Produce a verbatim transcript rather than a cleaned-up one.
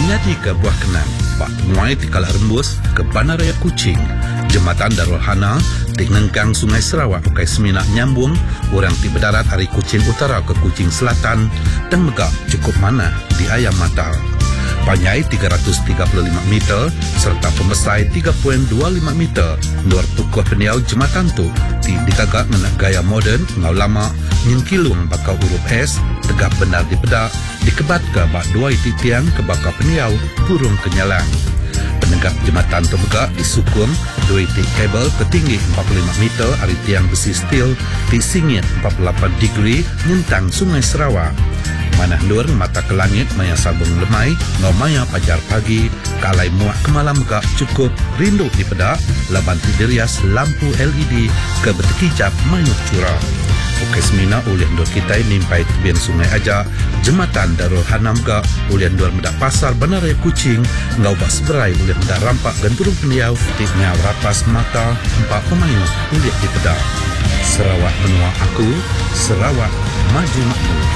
Menjadi ke buah kenang, bak muai di kala rembus ke Bandaraya Kuching, Jembatan Darul Hana, di Nengkang Sungai Sarawak ukai semina nyambung, orang ti berdarat dari Kuching Utara ke Kuching Selatan, dan megak cukup mana di Ayam Matal. Panjai tiga ratus tiga puluh lima meter serta pembesai tiga koma dua lima meter. Luar tukuh peniau jembatan tu di dikagak dengan gaya moden ngau lama nyengkilung bakal huruf S tegap benar di pedak dikebat ke bak dua iti tiang ke bakal peniau burung kenyalang. Penegak jembatan tu megak disukung dua iti kabel ketinggi empat puluh lima meter dari tiang besi steel di singit empat puluh lapan degree nyentang Sungai Sarawak. Manah luar mata ke langit maya sabung lemai ngau maya pajar pagi kalai muak ke malam gak cukup rindu di pedak laban tidirias lampu L E D ke bertekijap mayuk curah. Ukai semina ulian dua kita nimpai tebian sungai aja jembatan Darul Hanam gak ulian dua medak pasar Bandaraya Kuching ngau bak seberai ulian medak rampak dan burung peniau di ngau rapas mata empat pemain ulian di pedak. Sarawak benua aku, Sarawak maju makmur.